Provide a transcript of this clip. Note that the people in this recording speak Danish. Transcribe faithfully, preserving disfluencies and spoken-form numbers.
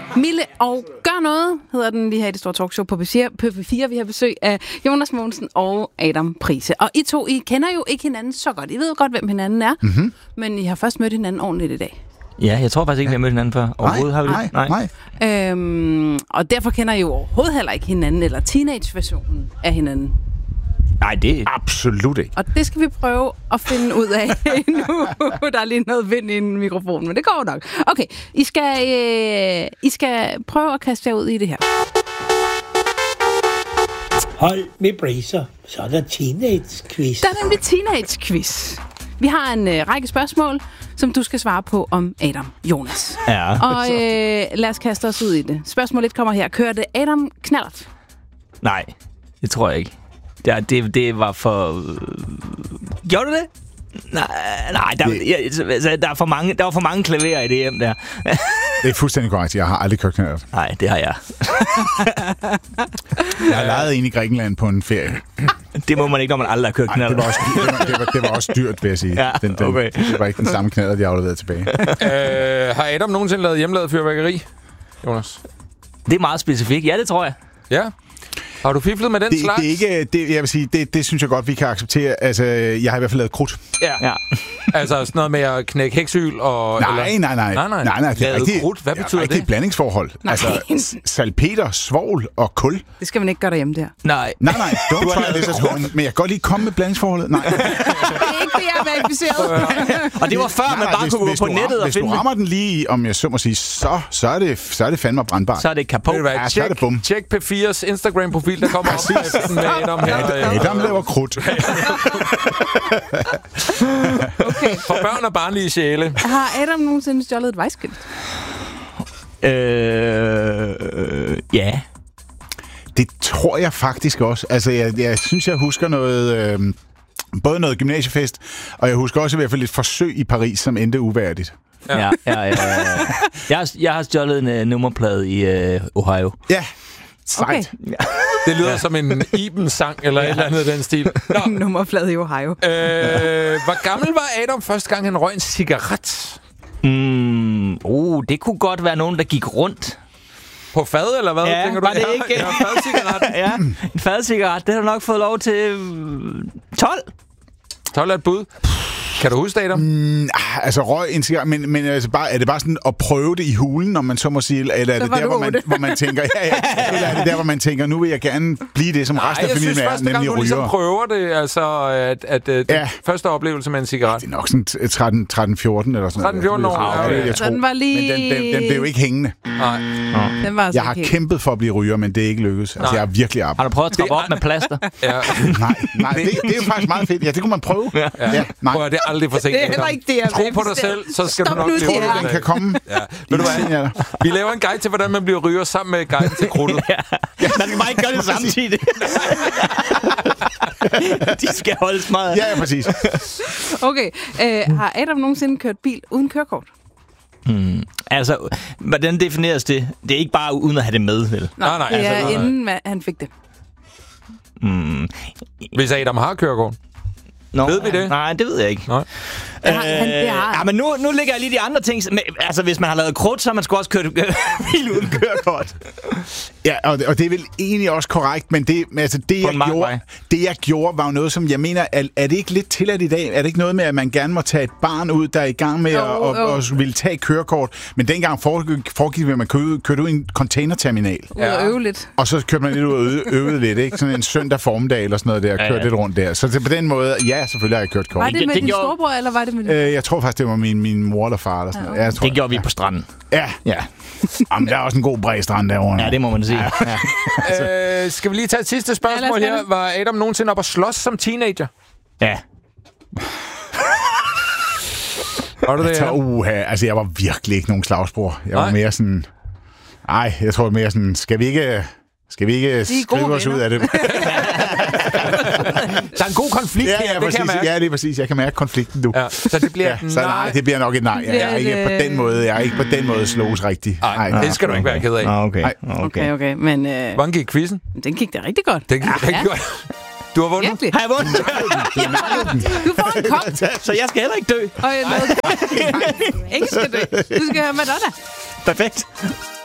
Mille og gør noget, hedder den lige her i det store talkshow på P fire. Vi har besøg af Jonas Mogensen og Adam Price. Og I to, I kender jo ikke hinanden så godt. I ved godt, hvem hinanden er, mm-hmm. men I har først mødt hinanden ordentligt i dag. Ja, jeg tror faktisk ikke, vi har mødt hinanden før. Overhovedet har vi nej, nej, nej. Øhm, og derfor kender I jo overhovedet heller ikke hinanden, eller teenage-versionen af hinanden. Nej, det absolut ikke. Og det skal vi prøve at finde ud af nu. Der er lige noget vind i en mikrofon, men det går nok. Okay, I skal, øh, I skal prøve at kaste jer ud i det her. Hold med bracer, så er der teenage-quiz. Der er nemlig teenage-quiz. Vi har en øh, række spørgsmål, som du skal svare på om Adam Jonas. Ja. Og øh, lad os kaste os ud i det. Spørgsmål et kommer her. Kørte Adam knallert? Nej, det tror jeg ikke. Det, det, det var for... Gjorde du det? Nej, nej der, det... jeg, der, er for mange, der var for mange klaverer i det hjem der. Det er fuldstændig korrekt. Jeg har aldrig kørt knallert. Nej, det har jeg. Jeg har lejet en i Grækenland på en ferie. Det må man ikke, når man aldrig har kørt knallert. Det var også, det var, det var, det var også dyrt, vil jeg sige. Ja, den, den, okay. Det var ikke den samme knallert, jeg afleverede tilbage. øh, har Adam nogensinde lavet hjemmelavet fyrværkeri, Jonas? Det er meget specifikt. Ja, det tror jeg. Ja. Har du fiflet med den det, slags? Det er ikke, det, jeg vil sige, det, det synes jeg godt, vi kan acceptere. Altså, jeg har i hvert fald lavet krudt. Ja. ja. Altså sådan noget med at knække heksyl og... Nej, eller? nej, nej. Nej, nej. nej, nej det er rigtig, krudt. Hvad betyder rigtig det? blandingsforhold. Nej. Altså, salpeter, svovl og kul. Det skal man ikke gøre derhjemme der. Nej. Nej, nej. Don't try this at home. Men jeg kan godt lige komme med blandingsforholdet. Nej. Det er ikke det, jeg har verificeret. Og det var før, nej, man bare hvis, kunne gå på nettet ram, og finde Hvis du rammer den lige, om jeg så må sige, så, så, er, det, så er det fandme brandbart. Så er det kapot. Ja, så er det bum. Tjek P fires Instagram-profil, der kommer op med Adam her. Adam laver krudt. Okay. For børn og barnlige sjæle. Har Adam nogensinde stjålet et vejskilt? Øh, øh, ja. Det tror jeg faktisk også. Altså, jeg, jeg synes, jeg husker noget... Øh, både noget gymnasiefest, og jeg husker også i hvert fald et forsøg i Paris, som endte uværdigt. Ja, ja, ja. ja, ja. Jeg, har, jeg har stjålet en uh, nummerplade i uh, Ohio. Ja, sejt. Okay. Ja. Det lyder ja. som en Iben-sang, eller ja. et eller andet af den stil. Nå. Nummerplade i Ohio. Øh, hvor gammel var Adam første gang, han røg en cigaret? Mm, uh, det kunne godt være nogen, der gik rundt. På fad, eller hvad? Ja, tænker var du? det ikke? Ja, fadcigaret. Ja, en fadcigaret. Det har du nok fået lov til tolv. tolv er et bud. Kan du huske det, Adam? Mm, altså røg en cigaret, men, men altså bare, er det bare sådan at prøve det i hulen, når man så må sige, eller er det der, hvor man, hvor man tænker, ja, ja, eller er det der, hvor man tænker, nu vil jeg gerne blive det, som Nej, resten af familien er, nemlig ryger? Nej, jeg synes første gang, du ligesom prøver det, altså at, at, at ja. den første oplevelse med en cigaret. Det er nok sådan tretten, tretten fjorten eller sådan noget. tretten fjorten år, ja, ja. Jeg tror. Den var lige... Men den, den, den blev jo ikke hængende. Nej. Den var altså jeg har kæmpet for at blive ryger, men det er ikke lykkedes. Altså, jeg har virkelig arbejdet. Har du prøvet at trappe op med plaster? Ja. nej, nej det, det er jo faktisk meget fedt. Ja, det kunne man prøve. Ja. Ja, nej. Prøv at det er aldrig for sent. Det er heller ikke det, jeg Tro på dig selv, så skal Stop du nok blive ryger. Den kan komme. Ja. Ved du hvad? Vi laver en guide til, hvordan man bliver ryger sammen med guiden til krudtet. Ja. Man kan bare ikke gøre det samtidig. De skal holdes meget. Ja, ja, præcis. Okay. Øh, har Adam nogensinde kørt bil uden kørekort? Hmm. Altså, hvordan defineres det? Det er ikke bare uden at have det med, vel? Nå, nej, nej. det er Altså, inden nej. han fik det. Hmm. Hvis Adam har kørekort. Nå, ved vi det? Nej, det ved jeg ikke. Nej. Det har, han, det har. Ja, men nu, nu ligger jeg lige de andre ting. Men, altså, hvis man har lavet krudt, så har man sgu også kørt bil uden kørekort. Ja, og det, og det er vel egentlig også korrekt, men det, altså det, jeg gjorde, det, jeg gjorde, var jo noget, som jeg mener, er, er det ikke lidt tilladt i dag? Er det ikke noget med, at man gerne må tage et barn ud, der er i gang med jo, at og, og ville tage kørekort? Men dengang foregik, foregik det, at man kørte, kørte ud i en containerterminal. Ud og øve lidt. Og så kørte man lidt ud og øvede, øvede lidt, ikke? Sådan en søndag formiddag eller sådan noget der, kørte ja, ja. lidt rundt der. Så det, på den måde, ja, selvfølgelig har jeg kørt kort. Var det med det, din gjorde... storebror, eller var det med din... Øh, jeg tror faktisk, det var min, min mor eller far eller sådan noget. Ja, okay. tror, det gjorde ja. vi på stranden. Ja, ja. Jamen, der er også en god bred strand derovre. Ja, det må man sige. Ja. Ja. øh, skal vi lige tage et sidste spørgsmål ja, her? Var Adam nogensinde op og slås som teenager? Ja. Var du det? Altså, uha, altså, jeg var virkelig ikke nogen slagsbror. Jeg Nej. var mere sådan... Ej, jeg tror mere sådan... Skal vi ikke... Skal vi ikke skrive os ud af det? Der er en god konflikt ja, her, ja, det præcis, kan jeg mærke. Ja, det er præcis. Jeg kan mærke konflikten, du. Ja, så det bliver ja, så nej, det bliver nok et nej. Jeg er ikke på den måde, jeg er ikke på den måde slås rigtigt. Nej, det skal du ikke være ked af. Okay, okay, okay. okay. Men, øh, hvordan gik quizzen? Den gik da rigtig godt. Den gik ja, rigtig ja. godt. Du har vundet? Virkelig? Har jeg vundet? Du får en kop. Så jeg skal heller ikke dø. Og jeg ikke skal dø. Du skal høre Madonna. Perfekt.